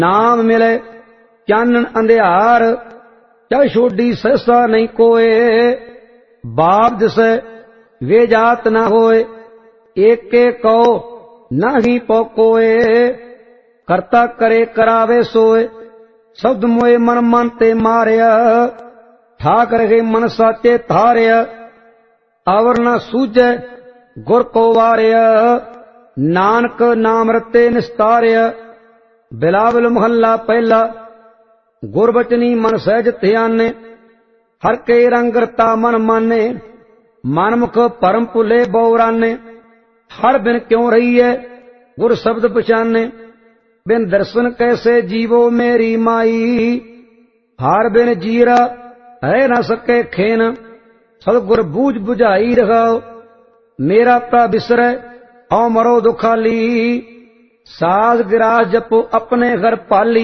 नाम मिले चानन अंधियार, चाहे छोड़ी सहसा नहीं कोय। बाप दिसे वे जात ना होए, एक के कहो नाही पोकोए। करता करे करावे सोए, शब्द मोए मन मन ते मारिया। ठाक रहे मन साचे थारिया, आवर न सूझे गुर को वारिया। नानक नाम रते निस्तारिया, बिलावल महला पहला। गुरबचनी मन सहज ध्याने, हर के रंग रता मन माने। मनमुख परम भुले बौराने, हर बिन क्यों रही है गुर शब्द पछाने। बिन दर्शन कैसे जीवो मेरी माई, हार बिन जीरा है न सके खेन। सतगुर बूझ बुझाई रखाओ, मेरा प्रा बिसरे औ मरो दुखाली। साज गिरास जपो अपने घर पाली,